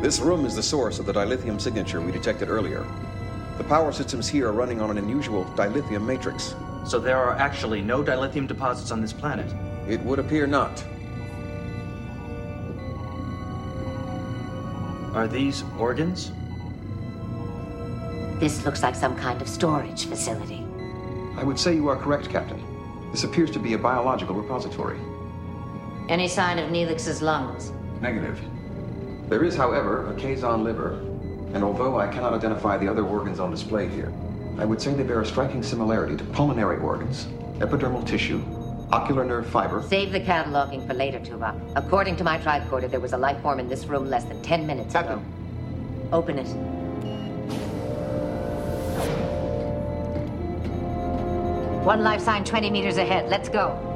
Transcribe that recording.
This room is the source of the dilithium signature we detected earlier. The power systems here are running on an unusual dilithium matrix. So there are actually no dilithium deposits on this planet? It would appear not. Are these organs? This looks like some kind of storage facility. I would say you are correct, Captain. This appears to be a biological repository. Any sign of Neelix's lungs? Negative. There is, however, a Kazon liver, and although I cannot identify the other organs on display here, I would say they bear a striking similarity to pulmonary organs, epidermal tissue, ocular nerve fiber. Save the cataloging for later, Tuvok. According to my tricorder, there was a life form in this room less than 10 minutes ago. Open it. One life sign 20 meters ahead. Let's go.